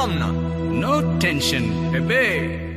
Come now, no tension, baby.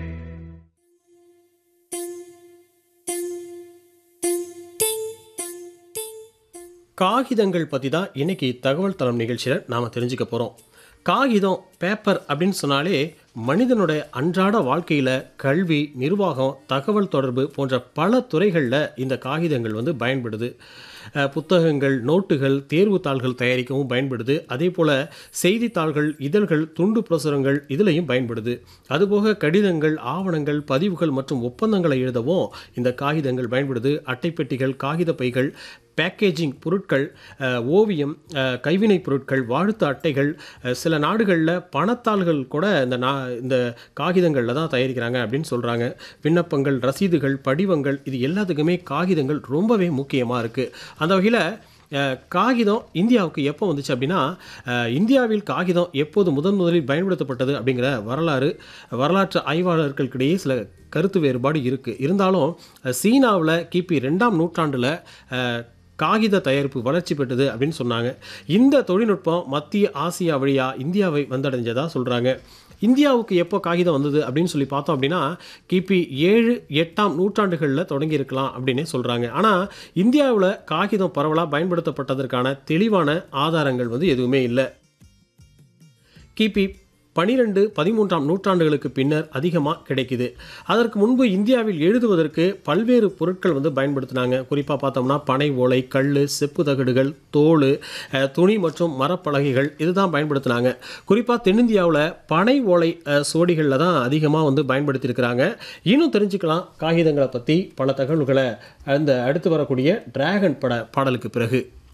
காகிதங்கள் பற்றி தான் இன்றைக்கி தகவல் தளம் நிகழ்ச்சியில் நாம் தெரிஞ்சுக்க போகிறோம். காகிதம் பேப்பர் அப்படின்னு சொன்னாலே மனிதனுடைய அன்றாட வாழ்க்கையில் கல்வி, நிர்வாகம், தகவல் தொடர்பு போன்ற பல துறைகளில் இந்த காகிதங்கள் பயன்படுது. புத்தகங்கள், நோட்டுகள், தேர்வு தாள்கள் தயாரிக்கவும் பயன்படுது. அதே போல் செய்தித்தாள்கள், இதழ்கள், துண்டு பிரசுரங்கள் இதிலையும் பயன்படுது. அதுபோக கடிதங்கள், ஆவணங்கள், பதிவுகள் மற்றும் ஒப்பந்தங்களை எழுதவும் இந்த காகிதங்கள் பயன்படுது. அட்டைப்பெட்டிகள், காகித பைகள், பேக்கேஜிங் பொருட்கள், ஓவியம், கைவினைப் பொருட்கள், வாழ்த்து அட்டைகள், சில நாடுகளில் பணத்தாள்கள் கூட இந்த காகிதங்களில் தான் தயாரிக்கிறாங்க அப்படின்னு சொல்கிறாங்க. விண்ணப்பங்கள், ரசீதுகள், படிவங்கள் இது எல்லாத்துக்குமே காகிதங்கள் ரொம்பவே முக்கியமாக இருக்குது. அந்த வகையில் காகிதம் இந்தியாவுக்கு எப்போ வந்துச்சு அப்படின்னா, இந்தியாவில் காகிதம் எப்போது முதலில் பயன்படுத்தப்பட்டது அப்படிங்கிற வரலாற்று ஆய்வாளர்களுக்கிடையே சில கருத்து வேறுபாடு இருக்குது. இருந்தாலும் சீனாவில் கிபி 2ஆம் நூற்றாண்டில் காகித தயாரிப்பு வளர்ச்சி பெற்றது அப்படின்னு சொன்னாங்க. இந்த தொழில்நுட்பம் மத்திய ஆசியா வழியாக இந்தியாவை வந்தடைஞ்சதாக சொல்கிறாங்க. இந்தியாவுக்கு எப்போ காகிதம் வந்தது அப்படின்னு சொல்லி பார்த்தோம் அப்படின்னா, கிபி 7, 8ஆம் நூற்றாண்டுகளில் தொடங்கியிருக்கலாம் அப்படின்னே சொல்கிறாங்க. ஆனால் இந்தியாவில் காகிதம் பரவலாக பயன்படுத்தப்பட்டதற்கான தெளிவான ஆதாரங்கள் எதுவுமே இல்லை. கிபி 12, 13ஆம் நூற்றாண்டுகளுக்கு பின்னர் அதிகமாக கிடைக்குது. அதற்கு முன்பு இந்தியாவில் எழுதுவதற்கு பல்வேறு பொருட்கள் பயன்படுத்தினாங்க. குறிப்பாக பார்த்தோம்னா பனை ஓலை, கல், செப்பு தகடுகள், தோல், துணி மற்றும் மரப்பலகைகள் இதுதான் பயன்படுத்தினாங்க. குறிப்பாக தென்னிந்தியாவில் பனை ஓலை சோடிகளில் தான் அதிகமாக பயன்படுத்தியிருக்கிறாங்க. இன்னும் தெரிஞ்சுக்கலாம் காகிதங்களை பற்றி பல தகவல்களை அடுத்து வரக்கூடிய டிராகன் பாடலுக்கு பிறகு.